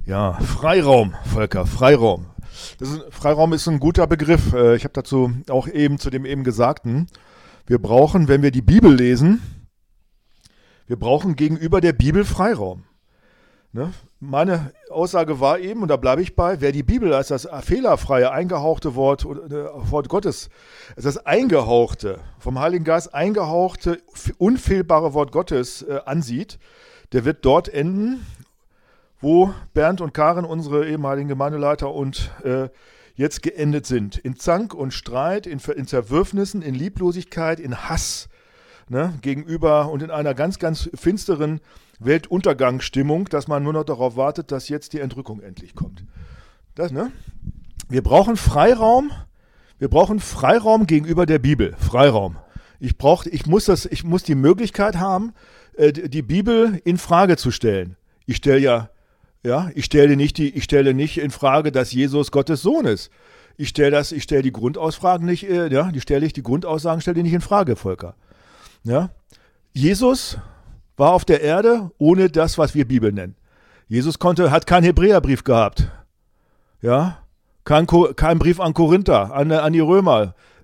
Ja, Freiraum, Volker, Freiraum. Freiraum ist ein guter Begriff. Ich habe dazu auch eben zu dem eben Gesagten. Wir brauchen, wenn wir die Bibel lesen, wir brauchen gegenüber der Bibel Freiraum. Ne? Meine Aussage war eben, und da bleibe ich bei, wer die Bibel als das fehlerfreie, eingehauchte Wort Gottes, als das eingehauchte, vom Heiligen Geist eingehauchte, unfehlbare Wort Gottes ansieht, der wird dort enden, wo Bernd und Karen, unsere ehemaligen Gemeindeleiter, und jetzt geendet sind. In Zank und Streit, in Zerwürfnissen, in Lieblosigkeit, in Hass, ne, gegenüber und in einer ganz, ganz finsteren Weltuntergangsstimmung, dass man nur noch darauf wartet, dass jetzt die Entrückung endlich kommt. Ne? Wir brauchen Freiraum gegenüber der Bibel. Freiraum. Ich muss die Möglichkeit haben, die Bibel in Frage zu stellen. Ich stelle nicht in Frage, dass Jesus Gottes Sohn ist. Ich stelle die Grundaussagen nicht, die Grundaussagen stelle ich nicht in Frage, Volker. Ja? Jesus war auf der Erde ohne das, was wir Bibel nennen. Jesus hat keinen Hebräerbrief gehabt. Ja? Kein Brief an Korinther, an die Römer.